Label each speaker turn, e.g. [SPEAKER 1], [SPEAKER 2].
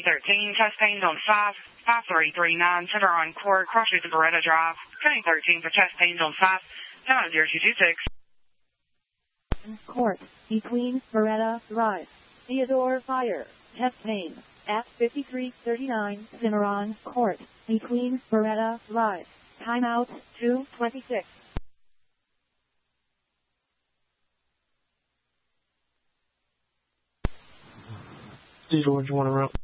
[SPEAKER 1] 13, Chastain on 5339, Cimarron Court, crosses the Beretta Drive. Train 13 for Chastain on 50226.
[SPEAKER 2] Court, between Beretta Drive. Theodore Fire, Chastain, at 5339, Cimarron Court, between Beretta Drive. Timeout, 2:26.
[SPEAKER 3] Diesel, what you want to run?